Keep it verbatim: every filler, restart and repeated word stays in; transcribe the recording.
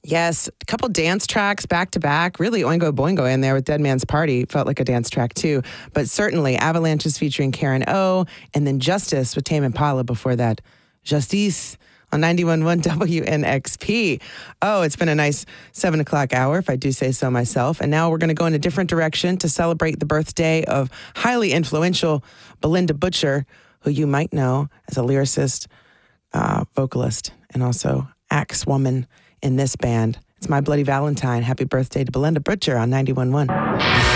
Yes, a couple dance tracks back to back. Really Oingo Boingo in there with Dead Man's Party. Felt like a dance track too. But certainly Avalanches featuring Karen O. And then Justice with Tame Impala before that. Justice on ninety-one point one W N X P. Oh, it's been a nice seven o'clock hour, if I do say so myself. And now we're going to go in a different direction to celebrate the birthday of highly influential Belinda Butcher, who you might know as a lyricist, uh, vocalist, and also axe woman in this band. It's My Bloody Valentine. Happy birthday to Belinda Butcher on ninety-one point one.